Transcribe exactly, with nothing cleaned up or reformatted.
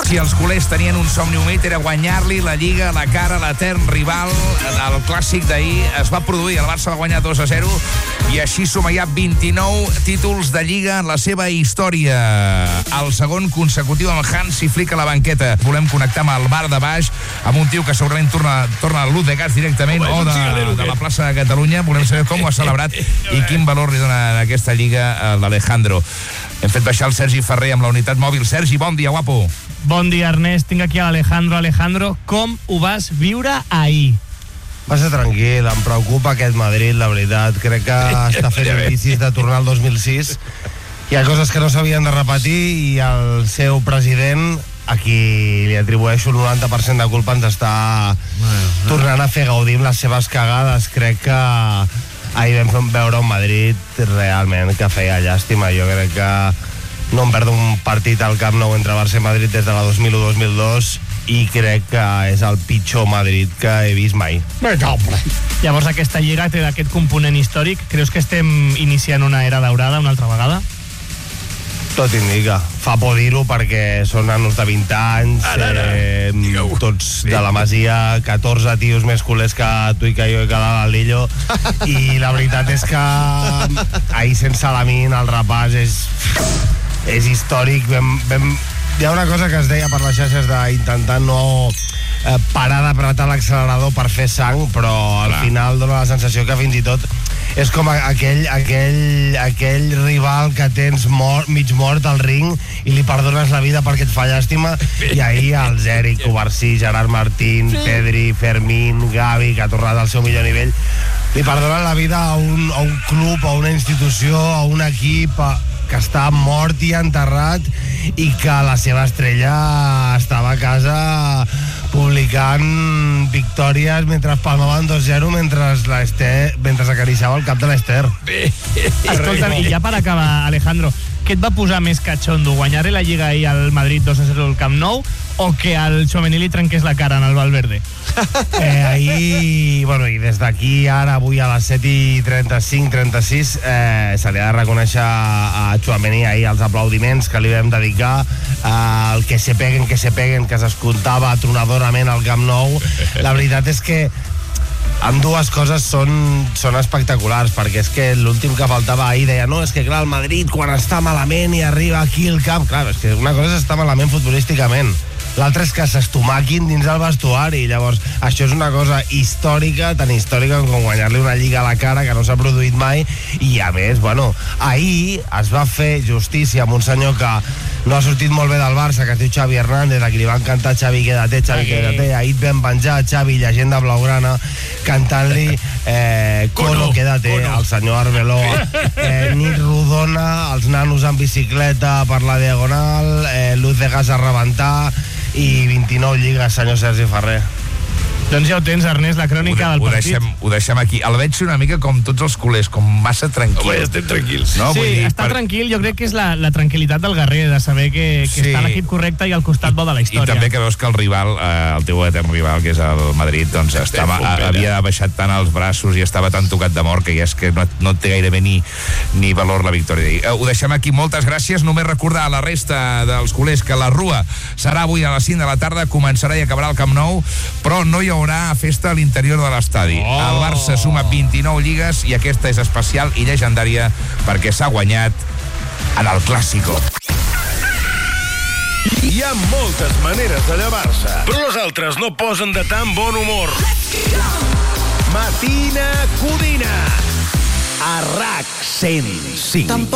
Si els culers tenien un somni humit era guanyar-li la Lliga a la cara, l'etern rival. El clàssic d'ahir es va produir, el Barça va guanyar dos a zero i així suma ja vint-i-nou títols de Lliga en la seva història. El segon consecutiu amb Hansi Flick a la banqueta. Volem connectar amb el bar de baix, amb un tio que segurament torna, torna a l'U de Gas directament o de, de la plaça de Catalunya. Volem saber com ho ha celebrat i quin valor li dona a aquesta Lliga a l'Alejandro. Hem fet baixar el Sergi Ferrer amb la unitat mòbil. Sergi, bon dia, guapo. Bon dia, Ernest. Tinc aquí a l'Alejandro. Alejandro, com ho vas viure ahir? Va ser tranquil, em preocupa aquest Madrid, la veritat. Crec que està fent indicis de tornar al dos mil sis. Hi ha coses que no s'havien de repetir i el seu president, a qui li atribueixo el noranta per cent de culpa, ens està tornant a fer gaudir amb les seves cagades. Crec que ahir vam veure un Madrid realment que feia llàstima. Jo crec que no em perdo un partit al Camp Nou entre Barça i Madrid des de la dos mil u dos mil dos i crec que és el pitjor Madrid que he vist mai. Llavors aquesta lliga té aquest component històric. Creus que estem iniciant una era daurada una altra vegada? Tot indica. Fa por dir-ho perquè són nanos de vint anys, eh, tots de la Masia, catorze tios més culers que tu i que jo i que l'Alillo, i la veritat és que ahir sense la min el repàs és, és històric. Vam, vam, hi ha una cosa que es deia per les xarxes d'intentar no eh, parar d'apretar l'accelerador per fer sang, però al Clar. final dona la sensació que fins i tot és com aquell, aquell, aquell rival que tens mort, mig mort al ring i li perdones la vida perquè et fa llàstima, i ahir els Eric, Covarsí, Gerard Martín, sí. Pedri, Fermín, Gavi, que ha tornat al seu millor nivell, li perdonen la vida a un, a un club, a una institució, a un equip a, que està mort i enterrat i que la seva estrella estava a casa publicant victòries mentre palmaven dos zero mentre mentre acariciava el cap de l'Ester. Escolta'm, i ja per acabar, Alejandro, què et va posar més catxondo, guanyar la Lliga ahir al Madrid dos a zero al Camp Nou o que al Tchouaméni li trenqués la cara en el Valverde? Eh, ahir, bueno, i des d'aquí ara, avui a les set i trenta-cinc trenta-sis, eh, se li ha de reconèixer a Tchouaméni ahir els aplaudiments que li vam dedicar, eh, el que se peguen, que se peguen, que s'escoltava atronadorament al Camp Nou. La veritat és que amb dues coses són, són espectaculars, perquè és que l'últim que faltava ahir deia, no, és que clar, el Madrid quan està malament i arriba aquí al camp, clar, és que una cosa és estar malament futbolísticament, l'altra és que s'estomaquin dins el vestuari. Llavors, això és una cosa històrica, tan històrica com guanyar-li una Lliga a la cara, que no s'ha produït mai, i a més, bueno, ahir es va fer justícia amb un senyor que no ha sortit molt bé del Barça, que es diu Xavi Hernández, a qui li van cantar Xavi quédate, Xavi quédate. Ahir et vam penjar Xavi, llegenda blaugrana, cantant-li eh, Cono quédate, al senyor Arbeloa, eh, nit rodona, els nanos en bicicleta per la Diagonal, eh, Luz de Gas a rebentar i vint-i-nou lligues, senyor Sergi Ferrer. Doncs ja ho tens, Ernest, la crònica ho, del ho partit. Deixem, ho deixem aquí. El veig una mica com tots els culers, com massa tranquil. Home, estem tranquils. No? Sí, Vull dir, està per... tranquil, jo crec que és la, la tranquil·litat del guerrer, de saber que, que Sí. està a l'equip correcte i al costat bo de la I història. també que veus que el rival, eh, el teu etern rival, que és el Madrid, doncs estava, havia baixat tant els braços i estava tan tocat de mort que ja és que no, no té gairebé ni, ni valor la victòria. Eh, ho deixem aquí, moltes gràcies. Només recordar a la resta dels culers que la Rua serà avui a les cinc de la tarda, començarà i acabarà al Camp Nou, però no hi haurà festa a l'interior de l'estadi. Oh. El Barça suma vint-i-nou lligues i aquesta és especial i llegendària perquè s'ha guanyat en el Clàssico. Hi ha moltes maneres de llevar-se, però les altres no posen de tan bon humor. Matina Codina a RAC cent cinc.